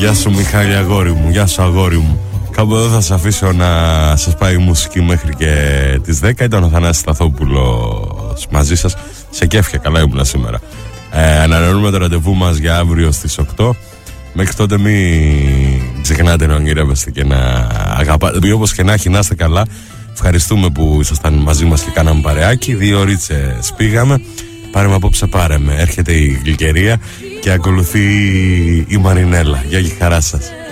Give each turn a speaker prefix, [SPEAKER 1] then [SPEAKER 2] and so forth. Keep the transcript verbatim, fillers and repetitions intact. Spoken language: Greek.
[SPEAKER 1] Γεια σου Μιχάλη αγόρι μου, γεια σου αγόρι μου. Κάπου εδώ θα σας αφήσω να σας πάει η μουσική μέχρι και τις δέκα. Ήταν ο Θανάσης Σταθόπουλος μαζί σας. Σε κέφια, καλά ήμουνα σήμερα. ε, Ανανεώνουμε το ραντεβού μας για αύριο στις οκτώ. Μέχρι τότε μην ξεχνάτε να ονειρεύεστε και να αγαπάτε. Όπως και να έχει, να είστε καλά. Ευχαριστούμε που ήσασταν μαζί μας και κάναμε παρεάκι. Δύο ωρίτσες πήγαμε. Πάρεμε απόψε πάρεμε. Έρχεται η γλυκερία και ακολουθεί η Μαρινέλα. Γεια και χαρά σας.